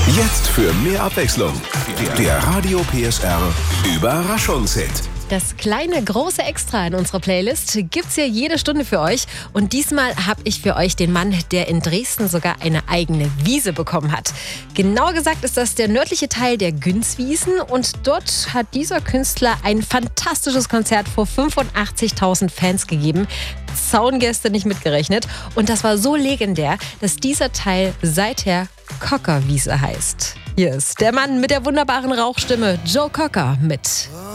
Jetzt für mehr Abwechslung. Der Radio PSR Überraschungshit. Das kleine, große Extra in unserer Playlist gibt's ja jede Stunde für euch. Und diesmal habe ich für euch den Mann, der in Dresden sogar eine eigene Wiese bekommen hat. Genauer gesagt ist das der nördliche Teil der Günzwiesen. Und dort hat dieser Künstler ein fantastisches Konzert vor 85.000 Fans gegeben. Zaungäste nicht mitgerechnet. Und das war so legendär, dass dieser Teil seither Cocker-Wiese heißt. Hier ist der Mann mit der wunderbaren Rauchstimme, Joe Cocker, mit